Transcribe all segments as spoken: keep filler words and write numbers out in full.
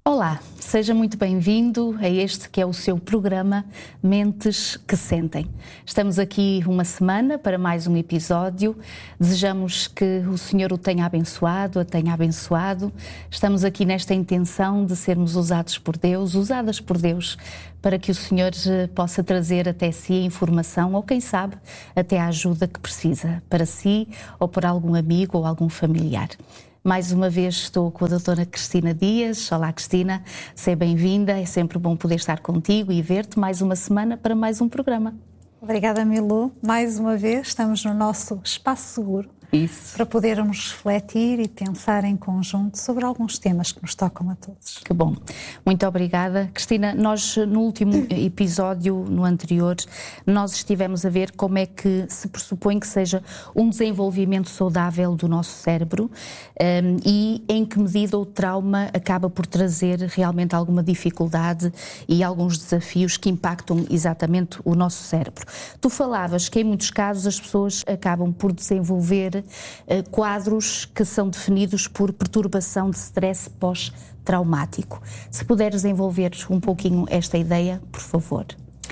Olá, seja muito bem-vindo a este que é o seu programa Mentes que Sentem. Estamos aqui uma semana para mais um episódio. Desejamos que o Senhor o tenha abençoado, a tenha abençoado. Estamos aqui nesta intenção de sermos usados por Deus, usadas por Deus, para que o Senhor possa trazer até si a informação ou, quem sabe, até a ajuda que precisa para si ou para algum amigo ou algum familiar. Mais uma vez estou com a doutora Cristina Dias. Olá, Cristina, seja bem-vinda. É sempre bom poder estar contigo e ver-te mais uma semana para mais um programa. Obrigada, Milu. Mais uma vez estamos no nosso espaço seguro. Isso. Para podermos refletir e pensar em conjunto sobre alguns temas que nos tocam a todos. Que bom. Muito obrigada. Cristina, nós no último episódio, no anterior, nós estivemos a ver como é que se pressupõe que seja um desenvolvimento saudável do nosso cérebro um, e em que medida o trauma acaba por trazer realmente alguma dificuldade e alguns desafios que impactam exatamente o nosso cérebro. Tu falavas que em muitos casos as pessoas acabam por desenvolver quadros que são definidos por perturbação de stress pós-traumático. Se puderes desenvolver um pouquinho esta ideia, por favor.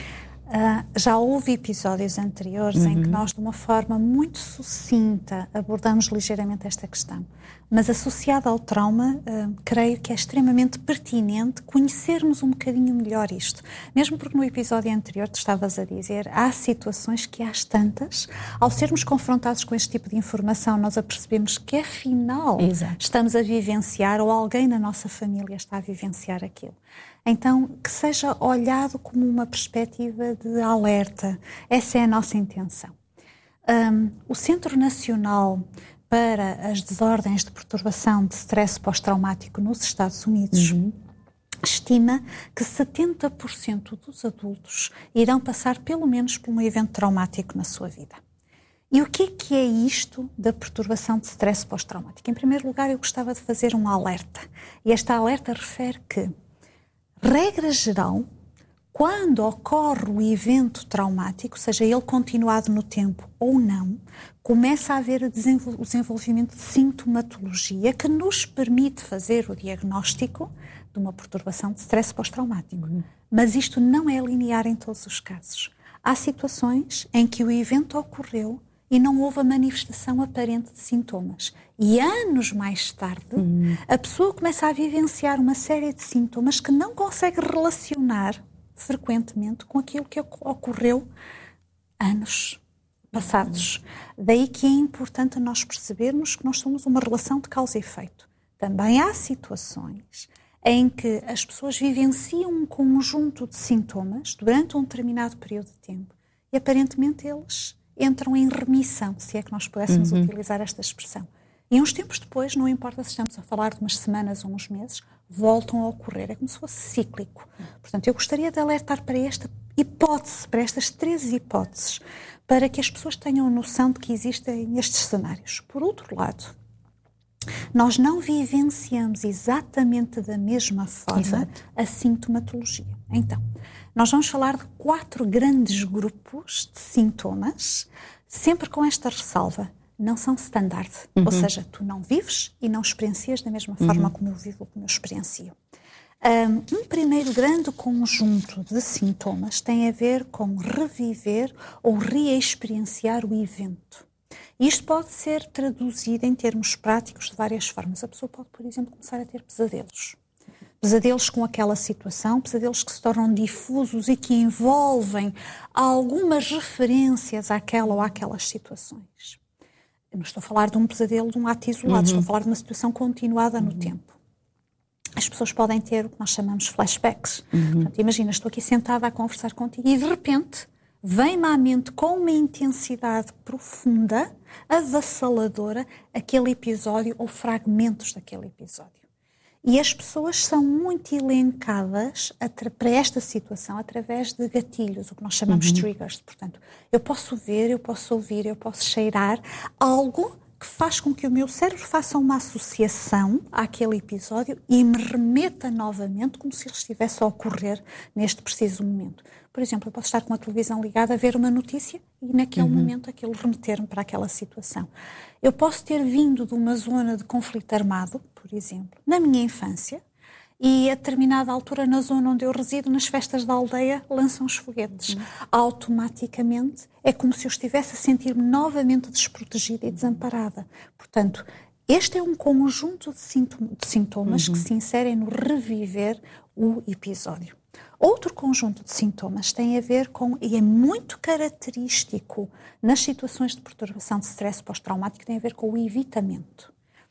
Uh, já houve episódios anteriores uhum. em que nós, de uma forma muito sucinta, abordamos ligeiramente esta questão. Mas associada ao trauma, uh, creio que é extremamente pertinente conhecermos um bocadinho melhor isto. Mesmo porque no episódio anterior, tu estavas a dizer, há situações que às tantas, ao sermos confrontados com este tipo de informação, nós apercebemos que afinal Exato. Estamos a vivenciar, ou alguém na nossa família está a vivenciar aquilo. Então, que seja olhado como uma perspectiva de alerta. Essa é a nossa intenção. Um, o Centro Nacional para as Desordens de Perturbação de Stress Pós-Traumático nos Estados Unidos uhum. estima que setenta por cento dos adultos irão passar pelo menos por um evento traumático na sua vida. E o que é que é isto da perturbação de stress pós-traumático? Em primeiro lugar, eu gostava de fazer um alerta. E esta alerta refere que, regra geral, quando ocorre o evento traumático, seja ele continuado no tempo ou não, começa a haver o desenvolvimento de sintomatologia que nos permite fazer o diagnóstico de uma perturbação de stress pós-traumático. Uhum. Mas isto não é linear em todos os casos. Há situações em que o evento ocorreu e não houve a manifestação aparente de sintomas. E anos mais tarde, uhum. a pessoa começa a vivenciar uma série de sintomas que não consegue relacionar frequentemente com aquilo que ocorreu anos passados. Uhum. Daí que é importante nós percebermos que nós somos uma relação de causa e efeito. Também há situações em que as pessoas vivenciam um conjunto de sintomas durante um determinado período de tempo e aparentemente eles entram em remissão, se é que nós pudéssemos uhum. utilizar esta expressão. E uns tempos depois, não importa se estamos a falar de umas semanas ou uns meses, voltam a ocorrer. É como se fosse cíclico. Portanto, eu gostaria de alertar para esta hipótese, para estas três hipóteses, para que as pessoas tenham noção de que existem estes cenários. Por outro lado, nós não vivenciamos exatamente da mesma forma Exato. A sintomatologia. Então, nós vamos falar de quatro grandes grupos de sintomas, sempre com esta ressalva. Não são standard, uhum. ou seja, tu não vives e não experiencias da mesma forma uhum. como eu vivo ou como eu experiencio. Um, um primeiro grande conjunto de sintomas tem a ver com reviver ou reexperienciar o evento. Isto pode ser traduzido em termos práticos de várias formas. A pessoa pode, por exemplo, começar a ter pesadelos. Pesadelos com aquela situação, pesadelos que se tornam difusos e que envolvem algumas referências àquela ou àquelas situações. Eu não estou a falar de um pesadelo, de um ato isolado, uhum. estou a falar de uma situação continuada no uhum. tempo. As pessoas podem ter o que nós chamamos flashbacks. Uhum. Portanto, imagina, estou aqui sentada a conversar contigo e de repente vem-me à mente com uma intensidade profunda, avassaladora, aquele episódio ou fragmentos daquele episódio. E as pessoas são muito elencadas para esta situação através de gatilhos, o que nós chamamos de uhum. triggers. Portanto, eu posso ver, eu posso ouvir, eu posso cheirar algo que faz com que o meu cérebro faça uma associação àquele episódio e me remeta novamente como se ele estivesse a ocorrer neste preciso momento. Por exemplo, eu posso estar com a televisão ligada a ver uma notícia e naquele uhum. momento aquilo remeter-me para aquela situação. Eu posso ter vindo de uma zona de conflito armado, por exemplo, na minha infância, e a determinada altura, na zona onde eu resido, nas festas da aldeia, lançam os foguetes. Uhum. Automaticamente é como se eu estivesse a sentir-me novamente desprotegida e desamparada. Portanto, este é um conjunto de, sintoma, de sintomas uhum. que se inserem no reviver o episódio. Outro conjunto de sintomas tem a ver com, e é muito característico nas situações de perturbação de stress pós-traumático, tem a ver com o evitamento.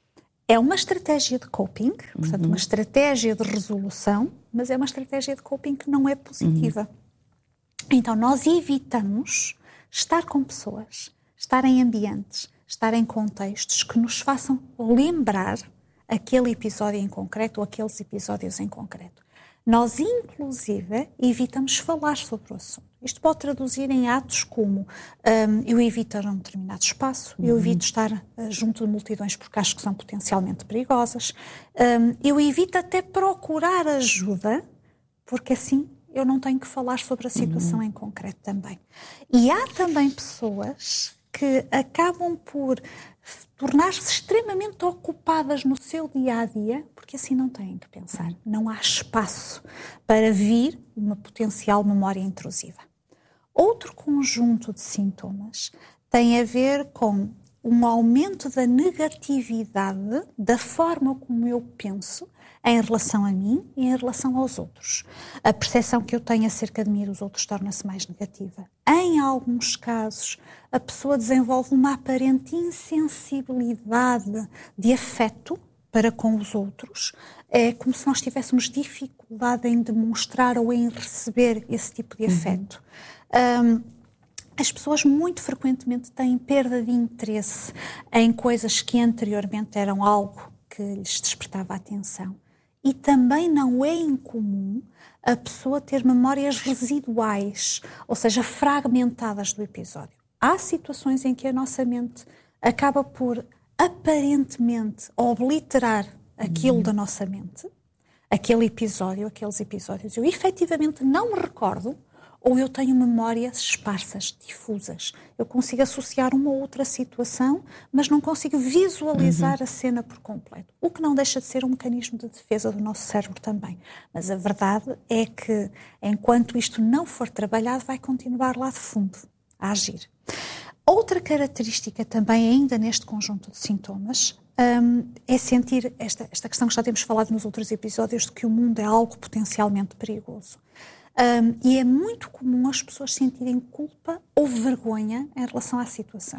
É uma estratégia de coping, portanto, uhum. uma estratégia de resolução, mas é uma estratégia de coping que não é positiva. Uhum. Então, nós evitamos estar com pessoas, estar em ambientes, estar em contextos que nos façam lembrar aquele episódio em concreto ou aqueles episódios em concreto. Nós, inclusive, evitamos falar sobre o assunto. Isto pode traduzir em atos como um, eu evito um determinado espaço, uhum. eu evito estar uh, junto de multidões porque acho que são potencialmente perigosas, um, eu evito até procurar ajuda, porque assim eu não tenho que falar sobre a situação uhum. em concreto também. E há também pessoas que acabam por tornar-se extremamente ocupadas no seu dia-a-dia, porque assim não têm que pensar. Não há espaço para vir uma potencial memória intrusiva. Outro conjunto de sintomas tem a ver com um aumento da negatividade da forma como eu penso em relação a mim e em relação aos outros. A percepção que eu tenho acerca de mim e dos outros torna-se mais negativa. Em alguns casos, a pessoa desenvolve uma aparente insensibilidade de afeto para com os outros. É como se nós tivéssemos dificuldade em demonstrar ou em receber esse tipo de afeto. Uhum. Um, As pessoas muito frequentemente têm perda de interesse em coisas que anteriormente eram algo que lhes despertava a atenção. E também não é incomum a pessoa ter memórias residuais, ou seja, fragmentadas do episódio. Há situações em que a nossa mente acaba por aparentemente obliterar aquilo uhum. da nossa mente, aquele episódio, aqueles episódios. Eu efetivamente não me recordo, ou eu tenho memórias esparsas, difusas. Eu consigo associar uma ou outra situação, mas não consigo visualizar uhum. a cena por completo. O que não deixa de ser um mecanismo de defesa do nosso cérebro também. Mas a verdade é que, enquanto isto não for trabalhado, vai continuar lá de fundo a agir. Outra característica também, ainda neste conjunto de sintomas, um, é sentir esta, esta questão que já temos falado nos outros episódios, de que o mundo é algo potencialmente perigoso. Um, e é muito comum as pessoas sentirem culpa ou vergonha em relação à situação.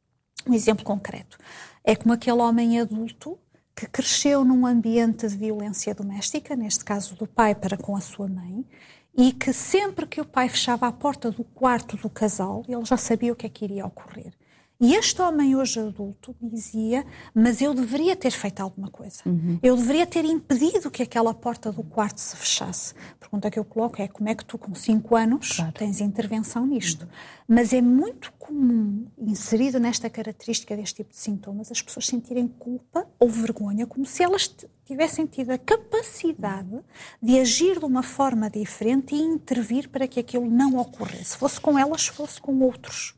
Um exemplo concreto é como aquele homem adulto que cresceu num ambiente de violência doméstica, neste caso do pai para com a sua mãe, e que sempre que o pai fechava a porta do quarto do casal, ele já sabia o que é que iria ocorrer. E este homem hoje adulto dizia, mas eu deveria ter feito alguma coisa. Uhum. Eu deveria ter impedido que aquela porta do quarto se fechasse. A pergunta que eu coloco é, como é que tu com cinco anos claro. tens intervenção nisto? Uhum. Mas é muito comum, inserido nesta característica deste tipo de sintomas, as pessoas sentirem culpa ou vergonha, como se elas tivessem tido a capacidade de agir de uma forma diferente e intervir para que aquilo não ocorresse. Fosse com elas, fosse com outros.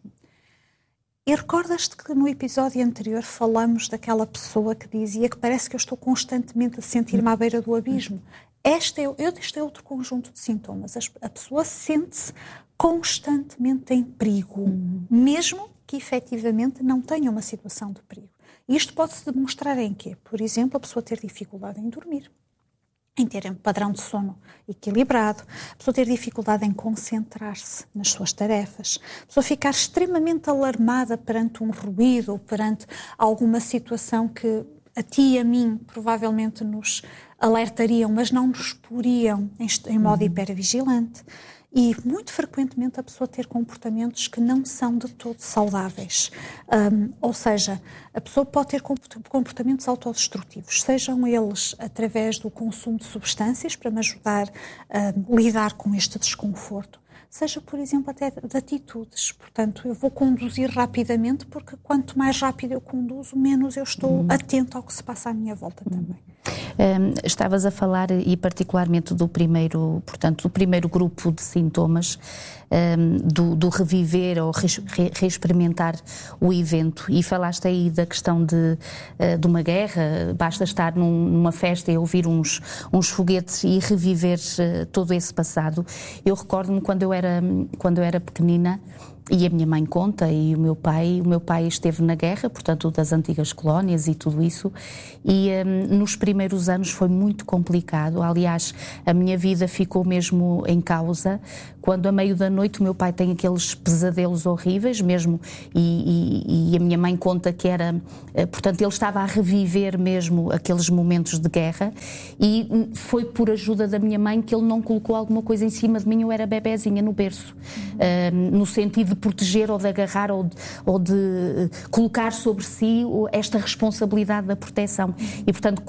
E recordas-te que no episódio anterior falamos daquela pessoa que dizia que parece que eu estou constantemente a sentir-me à beira do abismo? Este é, este é outro conjunto de sintomas. A pessoa sente-se constantemente em perigo, uhum. mesmo que efetivamente não tenha uma situação de perigo. E isto pode-se demonstrar em quê? Por exemplo, a pessoa ter dificuldade em dormir, em ter um padrão de sono equilibrado, a pessoa ter dificuldade em concentrar-se nas suas tarefas, a pessoa ficar extremamente alarmada perante um ruído ou perante alguma situação que a ti e a mim provavelmente nos alertariam, mas não nos poriam em, em modo hipervigilante. E muito frequentemente a pessoa ter comportamentos que não são de todo saudáveis. Um, ou seja, a pessoa pode ter comportamentos autodestrutivos, sejam eles através do consumo de substâncias para me ajudar a lidar com este desconforto, seja, por exemplo, até de atitudes. Portanto, eu vou conduzir rapidamente porque quanto mais rápido eu conduzo, menos eu estou uhum. atento ao que se passa à minha volta também. Um, estavas a falar, e particularmente do primeiro, portanto, do primeiro grupo de sintomas, um, do, do reviver ou re, re, reexperimentar o evento, e falaste aí da questão de, uh, de uma guerra. Basta estar num, numa festa e ouvir uns, uns foguetes e reviver uh, todo esse passado. Eu recordo-me quando eu era, quando eu era pequenina, e a minha mãe conta, e o meu pai, o meu pai esteve na guerra, portanto, das antigas colónias e tudo isso, e um, nos primeiros anos foi muito complicado. Aliás, a minha vida ficou mesmo em causa quando, a meio da noite, o meu pai tem aqueles pesadelos horríveis mesmo, e, e, e a minha mãe conta que era, portanto, ele estava a reviver mesmo aqueles momentos de guerra, e foi por ajuda da minha mãe que ele não colocou alguma coisa em cima de mim. Eu era bebezinha no berço, uhum. um, no sentido de proteger ou de agarrar ou de, ou de colocar sobre si esta responsabilidade da proteção. E, portanto,